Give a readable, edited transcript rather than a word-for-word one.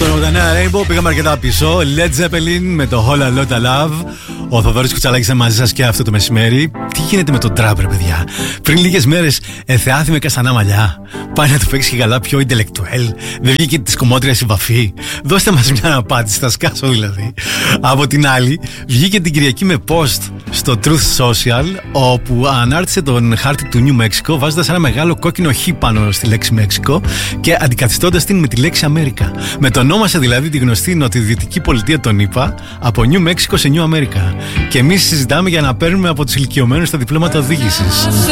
Στο Rainbow πήγαμε αρκετά πίσω. Led Zeppelin με το Whole Lotta Love. Ο Θοδωρής Κουτσαλάκης είναι μαζί σας και αυτό το μεσημέρι. Τι γίνεται με τον Τραμπ, ρε παιδιά? Πριν λίγες μέρες θεάθη με καστανά μαλλιά. Πάει να του παίξει και καλά πιο intellectual. Δεν βγήκε της κομμότριας η βαφή. Δώστε μας μια απάντηση, θα σκάσω δηλαδή. Από την άλλη, βγήκε την Κυριακή με post στο Truth Social, όπου ανάρτησε τον χάρτη του New Mexico, βάζοντας ένα μεγάλο κόκκινο χ πάνω στη λέξη Μέξικο και αντικαθιστώντας την με τη λέξη Αμέρικα. Μετονόμασε δηλαδή τη γνωστή νοτιοδυτική πολιτεία των ΗΠΑ από New Mexico σε New America. Και εμείς συζητάμε για να παίρνουμε από τους ηλικιωμένους τα διπλώματα οδήγησης.